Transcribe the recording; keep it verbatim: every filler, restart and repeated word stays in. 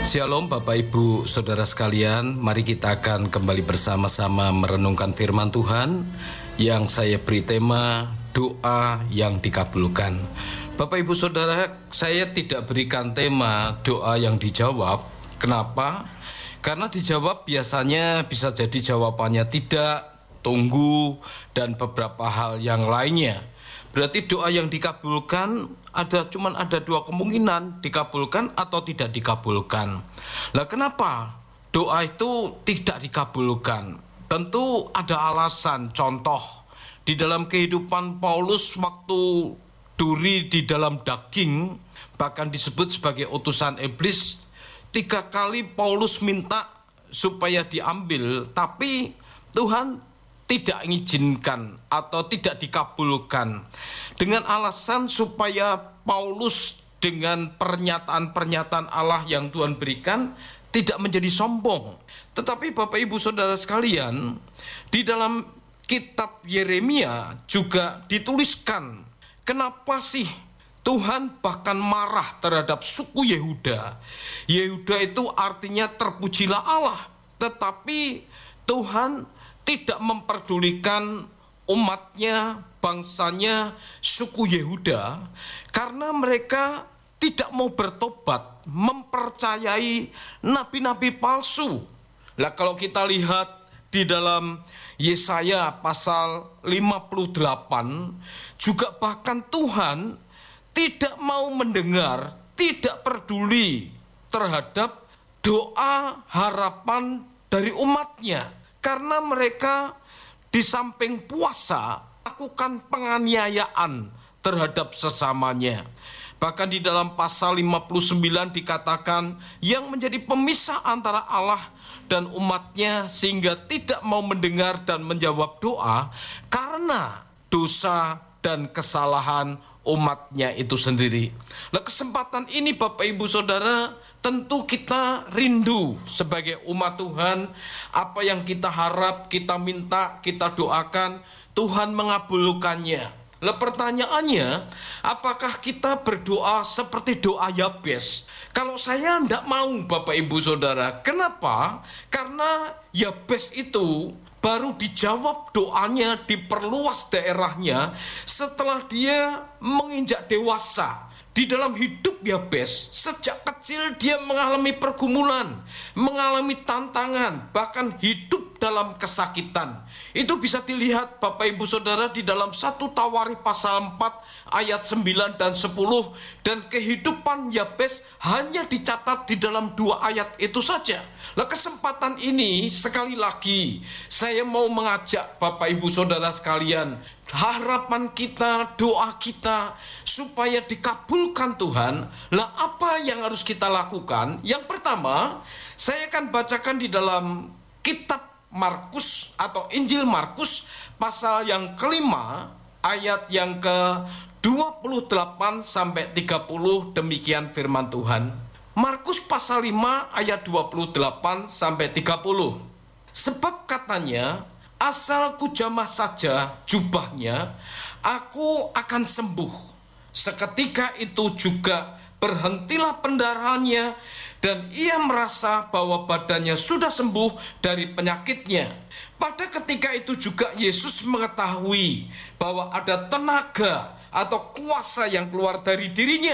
Shalom Bapak Ibu Saudara sekalian, mari kita akan kembali bersama-sama merenungkan firman Tuhan yang saya beri tema doa yang dikabulkan. Bapak Ibu Saudara, saya tidak berikan tema doa yang dijawab. Kenapa? Karena dijawab biasanya bisa jadi jawabannya tidak, tunggu, dan beberapa hal yang lainnya. Berarti doa yang dikabulkan ada cuman ada dua kemungkinan, dikabulkan atau tidak dikabulkan. Lah kenapa doa itu tidak dikabulkan? Tentu ada alasan. Contoh, di dalam kehidupan Paulus waktu duri di dalam daging, bahkan disebut sebagai utusan iblis, tiga kali Paulus minta supaya diambil, tapi Tuhan tidak mengizinkan atau tidak dikabulkan dengan alasan supaya Paulus dengan pernyataan-pernyataan Allah yang Tuhan berikan tidak menjadi sombong. Tetapi Bapak Ibu Saudara sekalian, di dalam kitab Yeremia juga dituliskan kenapa sih Tuhan bahkan marah terhadap suku Yehuda. Yehuda itu artinya terpujilah Allah, tetapi Tuhan tidak memperdulikan umatnya, bangsanya, suku Yehuda, karena mereka tidak mau bertobat, mempercayai nabi-nabi palsu. Lah kalau kita lihat di dalam Yesaya pasal lima puluh delapan, juga bahkan Tuhan tidak mau mendengar, tidak peduli terhadap doa harapan dari umatnya. Karena mereka di samping puasa lakukan penganiayaan terhadap sesamanya. Bahkan di dalam pasal lima puluh sembilan dikatakan yang menjadi pemisah antara Allah dan umatnya sehingga tidak mau mendengar dan menjawab doa karena dosa dan kesalahan umatnya itu sendiri. Nah, kesempatan ini Bapak Ibu Saudara, tentu kita rindu sebagai umat Tuhan, apa yang kita harap, kita minta, kita doakan, Tuhan mengabulkannya. Lah pertanyaannya, apakah kita berdoa seperti doa Yabes? Kalau saya tidak mau Bapak Ibu Saudara. Kenapa? Karena Yabes itu baru dijawab doanya, diperluas daerahnya setelah dia menginjak dewasa. Di dalam hidup Yabes, sejak kecil dia mengalami pergumulan, mengalami tantangan, bahkan hidup dalam kesakitan. Itu bisa dilihat Bapak Ibu Saudara di dalam satu Tawarikh pasal empat ayat sembilan dan sepuluh. Dan kehidupan Yabes hanya dicatat di dalam dua ayat itu saja. Nah, kesempatan ini sekali lagi saya mau mengajak Bapak Ibu Saudara sekalian, harapan kita, doa kita supaya dikabulkan Tuhan. Lah apa yang harus kita lakukan? Yang pertama, saya akan bacakan di dalam kitab Markus atau Injil Markus pasal yang kelima ayat yang ke dua puluh delapan sampai tiga puluh. Demikian firman Tuhan. Markus pasal lima ayat dua puluh delapan sampai tiga puluh. Sebab katanya, asal kujamah saja jubahnya, aku akan sembuh. Seketika itu juga berhentilah pendarahannya, dan ia merasa bahwa badannya sudah sembuh dari penyakitnya. Pada ketika itu juga Yesus mengetahui bahwa ada tenaga atau kuasa yang keluar dari dirinya.